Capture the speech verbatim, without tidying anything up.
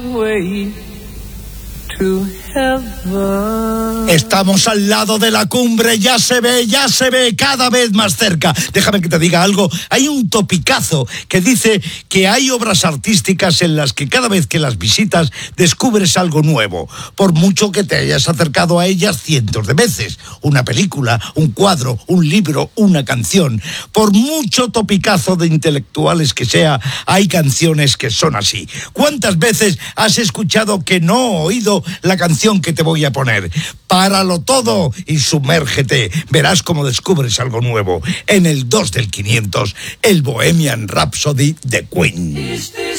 Estamos al lado de la cumbre, ya se ve, ya se ve cada vez más cerca. Déjame que te diga algo, hay un topicazo que dice que hay obras artísticas en las que cada vez que las visitas descubres algo nuevo, por mucho que te hayas acercado a ellas cientos de veces. Una película, un cuadro, un libro, una canción. Por mucho topicazo de intelectuales que sea, hay canciones que son así. ¿Cuántas veces has escuchado que no he oído la canción que te voy a poner? Páralo todo y sumérgete. Verás cómo descubres algo nuevo. En el dos del quinientos, el Bohemian Rhapsody de Queen.